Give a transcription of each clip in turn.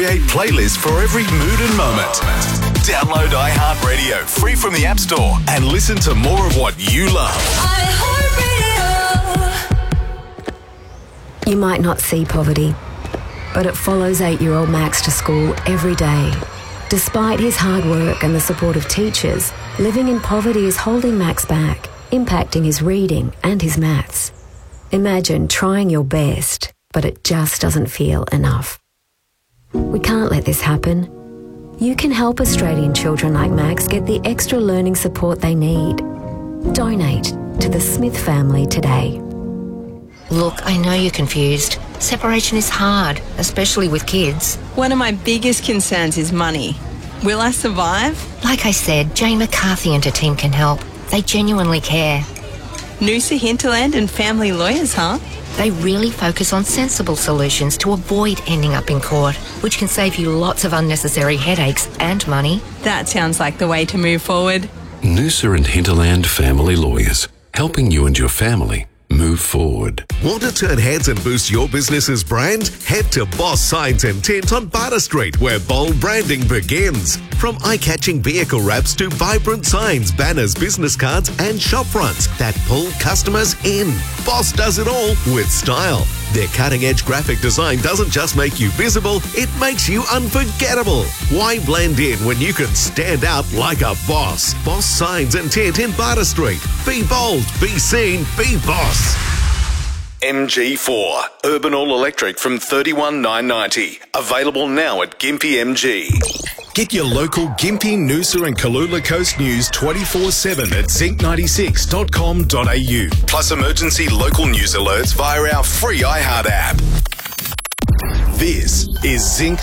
Create playlists for every mood and moment. Download iHeartRadio free from the App Store and listen to more of what you love. iHeartRadio. You might not see poverty, but it follows 8-year-old Max to school every day. Despite his hard work and the support of teachers, living in poverty is holding Max back, impacting his reading and his maths. Imagine trying your best, but it just doesn't feel enough. We can't let this happen. You can help Australian children like Max get the extra learning support they need. Donate to the Smith family today. Look, I know you're confused. Separation is hard, especially with kids. One of my biggest concerns is money. Will I survive? Like I said, Jane McCarthy and her team can help. They genuinely care. Noosa Hinterland and family lawyers, huh? They really focus on sensible solutions to avoid ending up in court, which can save you lots of unnecessary headaches and money. That sounds like the way to move forward. Noosa and Hinterland Family Lawyers, helping you and your family move forward. Want to turn heads and boost your business's brand? Head to Boss Signs and Tint on Barter Street, where bold branding begins. From eye-catching vehicle wraps to vibrant signs, banners, business cards and shop fronts that pull customers in. Boss does it all with style. Their cutting-edge graphic design doesn't just make you visible, it makes you unforgettable. Why blend in when you can stand out like a boss? Boss Signs and Tint in Barter Street. Be bold, be seen, be boss. MG4, Urban All Electric from $31,990. Available now at Gympie MG. Get your local Gympie, Noosa and Kalula Coast news 24/7 at zinc96.com.au. Plus emergency local news alerts via our free iHeart app. This is Zinc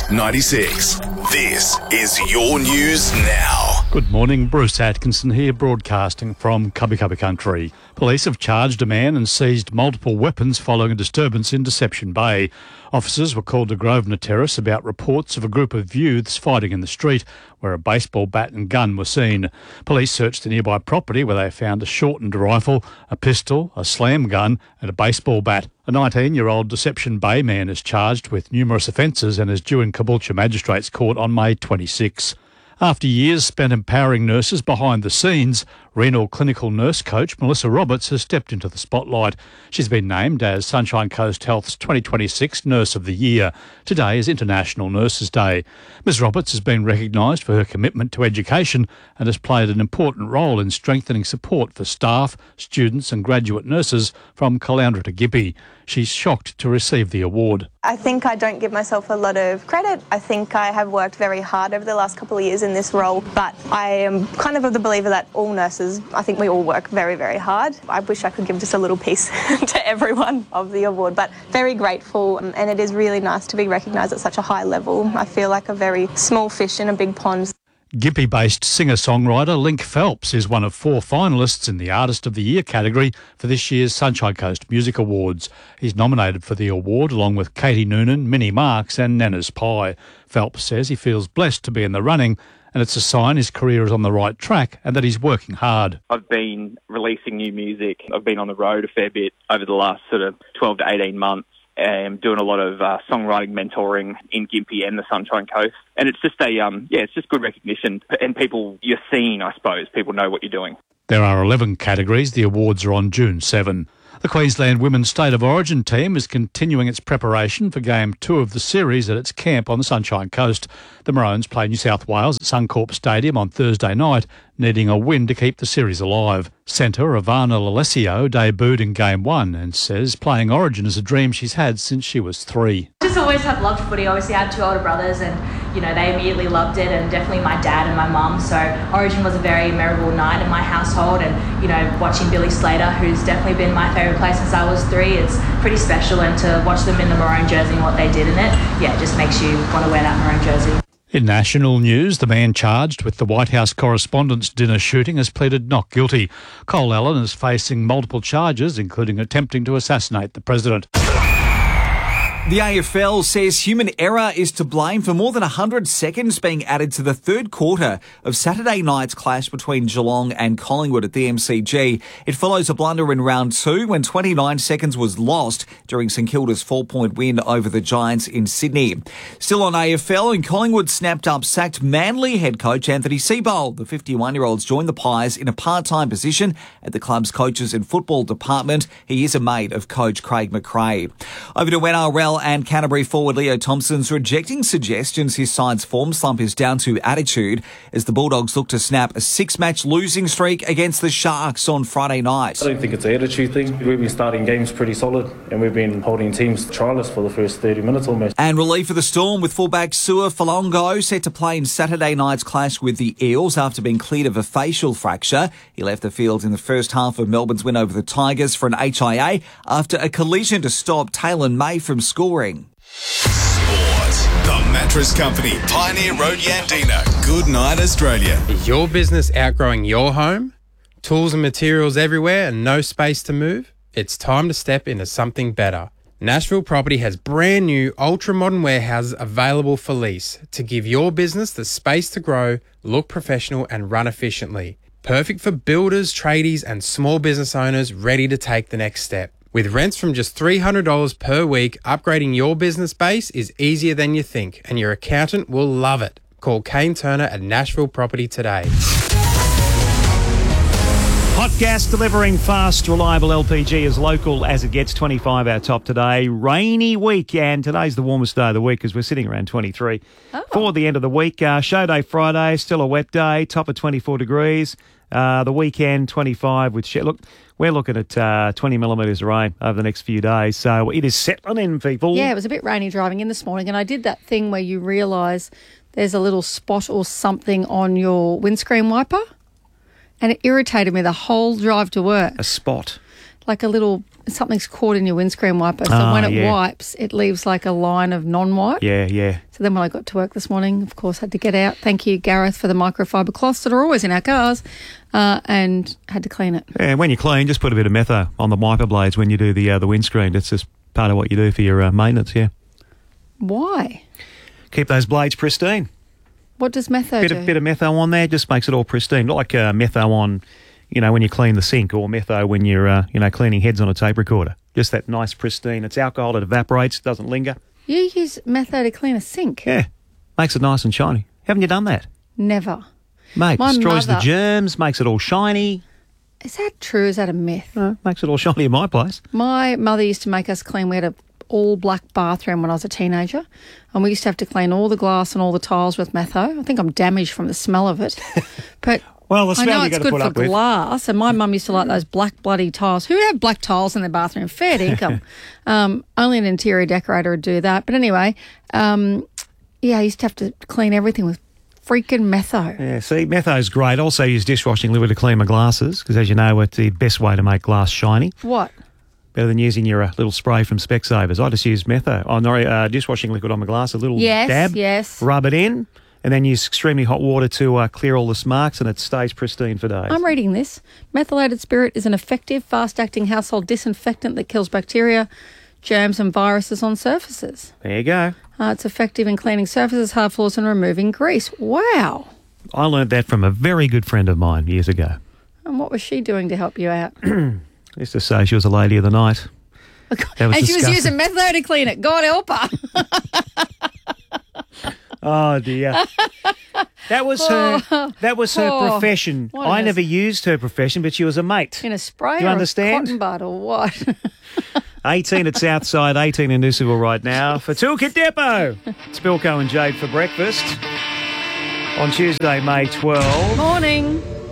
96. This is your news now. Good morning, Bruce Atkinson here, broadcasting from Cubby Cubby Country. Police have charged a man and seized multiple weapons following a disturbance in Deception Bay. Officers were called to Grosvenor Terrace about reports of a group of youths fighting in the street where a baseball bat and gun were seen. Police searched the nearby property where they found a shortened rifle, a pistol, a slam gun and a baseball bat. A 19-year-old Deception Bay man is charged with numerous offences and is due in Caboolture Magistrates Court on May 26. After years spent empowering nurses behind the scenes, renal clinical nurse coach Melissa Roberts has stepped into the spotlight. She's been named as Sunshine Coast Health's 2026 Nurse of the Year. Today is International Nurses Day. Ms Roberts has been recognised for her commitment to education and has played an important role in strengthening support for staff, students and graduate nurses from Caloundra to Gympie. She's shocked to receive the award. I think I don't give myself a lot of credit. I think I have worked very hard over the last couple of years in this role, but I am kind of the believer that all nurses, I think we all work very, very hard. I wish I could give just a little piece to everyone of the award, but very grateful, and it is really nice to be recognised at such a high level. I feel like a very small fish in a big pond. Gympie-based singer-songwriter Link Phelps is one of 4 finalists in the Artist of the Year category for this year's Sunshine Coast Music Awards. He's nominated for the award along with Katie Noonan, Minnie Marks and Nana's Pie. Phelps says he feels blessed to be in the running and it's a sign his career is on the right track and that he's working hard. I've been releasing new music. I've been on the road a fair bit over the last sort of 12 to 18 months. Doing a lot of songwriting mentoring in Gympie and the Sunshine Coast. And it's just it's just good recognition. And people, you're seen, I suppose. People know what you're doing. There are 11 categories. The awards are on June 7. The Queensland Women's State of Origin team is continuing its preparation for Game 2 of the series at its camp on the Sunshine Coast. The Maroons play New South Wales at Suncorp Stadium on Thursday night, needing a win to keep the series alive. Centre Ivana Lalesio debuted in Game 1 and says playing Origin is a dream she's had since she was 3. Just always have loved footy. Obviously I had 2 older brothers and, they immediately loved it, and definitely my dad and my mum. So Origin was a very memorable night in my household, and, watching Billy Slater, who's definitely been my favourite player since I was 3, it's pretty special, and to watch them in the maroon jersey and what they did in it, it just makes you want to wear that maroon jersey. In national news, the man charged with the White House Correspondents' Dinner shooting has pleaded not guilty. Cole Allen is facing multiple charges, including attempting to assassinate the president. The AFL says human error is to blame for more than 100 seconds being added to the third quarter of Saturday night's clash between Geelong and Collingwood at the MCG. It follows a blunder in round 2 when 29 seconds was lost during St Kilda's 4-point win over the Giants in Sydney. Still on AFL, and Collingwood snapped up sacked Manly head coach Anthony Seibold. The 51-year-olds joined the Pies in a part-time position at the club's coaches and football department. He is a mate of coach Craig McRae. Over to NRL, and Canterbury forward Leo Thompson's rejecting suggestions his side's form slump is down to attitude as the Bulldogs look to snap a 6-match losing streak against the Sharks on Friday night. I don't think it's an attitude thing. We've been starting games pretty solid and we've been holding teams trialless for the first 30 minutes almost. And relief for the Storm with fullback Sua Falongo set to play in Saturday night's clash with the Eels after being cleared of a facial fracture. He left the field in the first half of Melbourne's win over the Tigers for an HIA after a collision to stop Taylor May from scoring. Sport. The Mattress Company. Pioneer Road, Yandina. Good night, Australia. Is your business outgrowing your home? Tools and materials everywhere and no space to move? It's time to step into something better. Nashville Property has brand new ultra-modern warehouses available for lease to give your business the space to grow, look professional and run efficiently. Perfect for builders, tradies and small business owners ready to take the next step. With rents from just $300 per week, upgrading your business base is easier than you think, and your accountant will love it. Call Kane Turner at Nashville Property today. Hot gas delivering fast, reliable LPG as local as it gets. 25 our top today. Rainy week, and today's the warmest day of the week because we're sitting around 23. For the end of the week, show day Friday, still a wet day, top of 24 degrees. The weekend, 25 with Look, we're looking at 20 millimetres of rain over the next few days. So it is settling in, people. Yeah, it was a bit rainy driving in this morning, and I did that thing where you realise there's a little spot or something on your windscreen wiper, and it irritated me the whole drive to work. A spot? Like a little, something's caught in your windscreen wiper. So when it wipes, it leaves like a line of non-wipe. Yeah. So then when I got to work this morning, of course, had to get out. Thank you, Gareth, for the microfiber cloths that are always in our cars, and had to clean it. Yeah, when you clean, just put a bit of metho on the wiper blades when you do the windscreen. That's just part of what you do for your maintenance, yeah. Why? Keep those blades pristine. What does metho do? Bit of metho on there just makes it all pristine. Not like metho on, when you clean the sink, or metho when you're, cleaning heads on a tape recorder. Just that nice pristine. It's alcohol, it evaporates, doesn't linger. You use metho to clean a sink? Yeah. Makes it nice and shiny. Haven't you done that? Never. Mate, destroys the germs, makes it all shiny. Is that true? Is that a myth? Makes it all shiny in my place. My mother used to make us clean. We had a all-black bathroom when I was a teenager, and we used to have to clean all the glass and all the tiles with metho. I think I'm damaged from the smell of it. But well, the smell I know you it's good for glass, and my mum used to like those black bloody tiles. Who would have black tiles in their bathroom? Fair income. Only an interior decorator would do that. But anyway, I used to have to clean everything with freaking metho. Yeah, see, metho's great. Also use dishwashing liquid to clean my glasses because, as you know, it's the best way to make glass shiny. What? Better than using your little spray from Specsavers. I just use metho. Dishwashing liquid on my glass, a little dab. Yes. Rub it in, and then use extremely hot water to clear all the marks, and it stays pristine for days. I'm reading this. Methylated spirit is an effective, fast-acting household disinfectant that kills bacteria, germs and viruses on surfaces. There you go. It's effective in cleaning surfaces, hard floors and removing grease. Wow. I learned that from a very good friend of mine years ago. And what was she doing to help you out? Used to say she was a lady of the night. And she was using metho to clean it. God help her. Oh dear. That was her profession. I never used her profession, but she was a mate. In a spray Do you understand? A cotton bud or what? 18 at Southside, 18 in Noosanville right now. For Toolkit Depot, it's Bilko and Jade for breakfast on Tuesday, May 12. Morning.